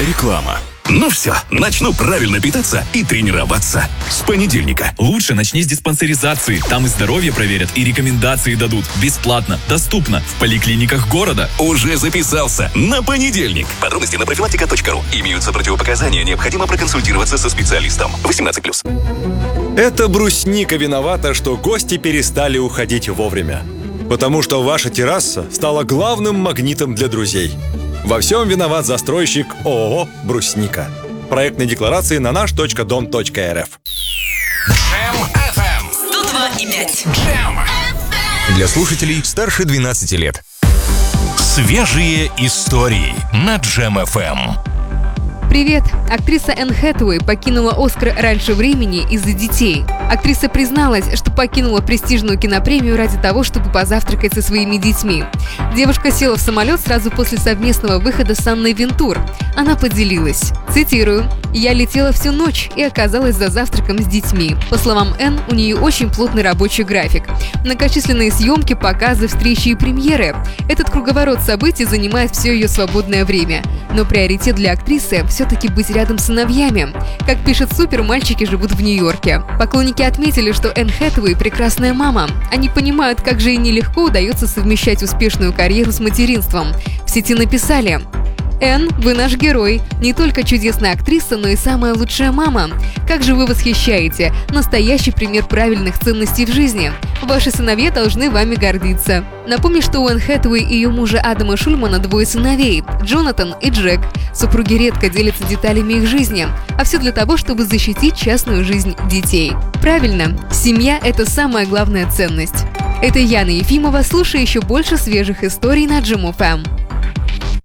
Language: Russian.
Реклама. Ну все, начну правильно питаться и тренироваться. С понедельника. Лучше начни с диспансеризации. Там и здоровье проверят, и рекомендации дадут. Бесплатно, доступно, в поликлиниках города. Уже записался. На понедельник. Подробности на профилактика.ру. Имеются противопоказания. Необходимо проконсультироваться со специалистом. 18+. Это брусника виновата, что гости перестали уходить вовремя. Потому что ваша терраса стала главным магнитом для друзей. Во всем виноват застройщик ООО «Брусника». Проектные декларации на наш.дом.рф. Джем FM 102,5. Джем. Для слушателей старше 12 лет. Свежие истории на Джем FM. Привет! Актриса Энн Хэтэуэй покинула «Оскар» раньше времени из-за детей. Актриса призналась, что покинула престижную кинопремию ради того, чтобы позавтракать со своими детьми. Девушка села в самолет сразу после совместного выхода с Анной Вентур. Она поделилась. Цитирую: «Я летела всю ночь и оказалась за завтраком с детьми». По словам Энн, у нее очень плотный рабочий график. Многочисленные съемки, показы, встречи и премьеры. Этот круговорот событий занимает все ее свободное время. Но приоритет для актрисы – все-таки быть рядом с сыновьями. Как пишет Супер, мальчики живут в Нью-Йорке. Поклонники отметили, что Энн Хэтэуэй – прекрасная мама. Они понимают, как же ей нелегко удается совмещать успешную карьеру с материнством. В сети написали: «Энн, вы наш герой. Не только чудесная актриса, но и самая лучшая мама. Как же вы восхищаете. Настоящий пример правильных ценностей в жизни. Ваши сыновья должны вами гордиться». Напомню, что у Энн Хэтэуэй и ее мужа Адама Шульмана двое сыновей – Джонатан и Джек. Супруги редко делятся деталями их жизни, а все для того, чтобы защитить частную жизнь детей. Правильно, семья – это самая главная ценность. Это Яна Ефимова. Слушай еще больше свежих историй на Джем FM.